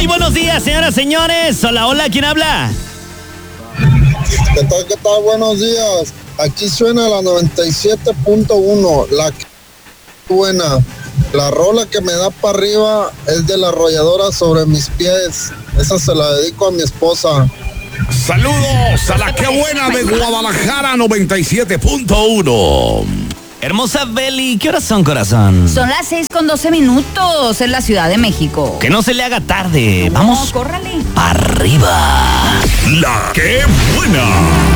Muy buenos días, señoras, señores. Hola, hola, ¿quién habla? ¿Qué tal, qué tal? Buenos días. Aquí suena la 97.1, la que buena. La rola que me da para arriba es de la arrolladora Sobre Mis Pies. Esa se la dedico a mi esposa. Saludos a la que buena de Guadalajara 97.1. Hermosa Beli, ¿qué horas son, corazón? Son las 6:12 en la Ciudad de México. Que no se le haga tarde. No, Vamos córrale. para arriba. La que buena.